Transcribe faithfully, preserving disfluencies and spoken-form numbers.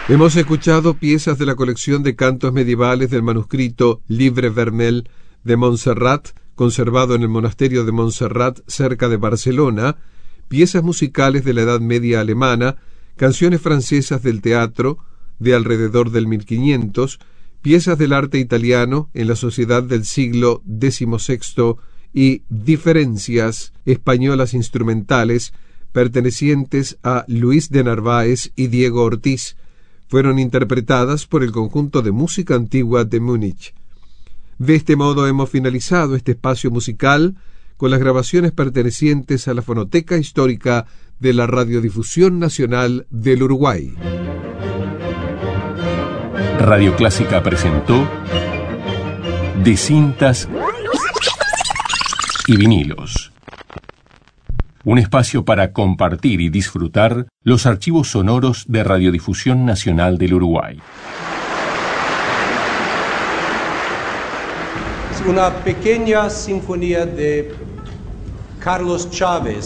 Hemos escuchado piezas de la colección de cantos medievales del manuscrito Livre Vermell de Montserrat, conservado en el monasterio de Montserrat cerca de Barcelona, piezas musicales de la Edad Media alemana, canciones francesas del teatro de alrededor del mil quinientos, piezas del arte italiano en la sociedad del siglo dieciséis y diferencias españolas instrumentales pertenecientes a Luis de Narváez y Diego Ortiz, fueron interpretadas por el conjunto de música antigua de Múnich. De este modo hemos finalizado este espacio musical con las grabaciones pertenecientes a la Fonoteca Histórica de la Radiodifusión Nacional del Uruguay. Radio Clásica presentó De cintas y vinilos. Un espacio para compartir y disfrutar los archivos sonoros de Radiodifusión Nacional del Uruguay. Es una pequeña sinfonía de Carlos Chávez.